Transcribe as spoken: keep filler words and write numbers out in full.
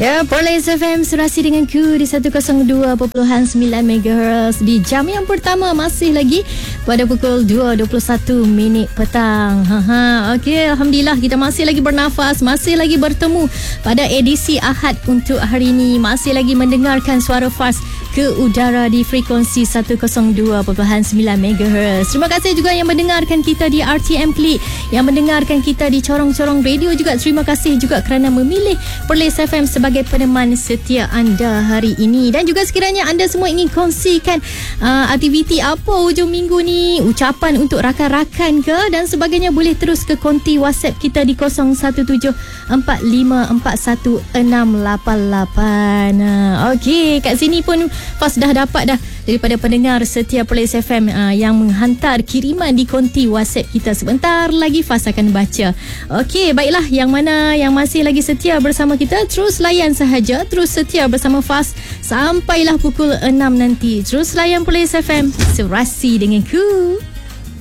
Ya, Perlis F M serasi dengan ku di seratus dua perpuluhan sembilan megahertz di jam yang pertama, masih lagi pada pukul dua dua puluh satu minit petang. Ha ha. Okey, alhamdulillah kita masih lagi bernafas, masih lagi bertemu pada edisi Ahad untuk hari ini, masih lagi mendengarkan suara Fars ke udara di frekuensi seratus dua perpuluhan sembilan megahertz. Terima kasih juga yang mendengarkan kita di R T M Klik, yang mendengarkan kita di corong-corong radio juga. Terima kasih juga kerana memilih Perlis F M sebagai peneman setia anda hari ini. Dan juga sekiranya anda semua ingin kongsikan uh, aktiviti apa hujung minggu ni, ucapan untuk rakan-rakan ke dan sebagainya, boleh terus ke konti WhatsApp kita di kosong satu tujuh empat lima empat satu enam lapan lapan. Uh, Okey, kat sini pun Fas dah dapat dah daripada pendengar setia Perlis F M uh, yang menghantar kiriman di konti WhatsApp kita. Sebentar lagi Fas akan baca. Okey, baiklah, yang mana yang masih lagi setia bersama kita, terus layan sahaja, terus setia bersama Fas sampailah pukul enam nanti. Terus layan Perlis F M, serasi dengan ku.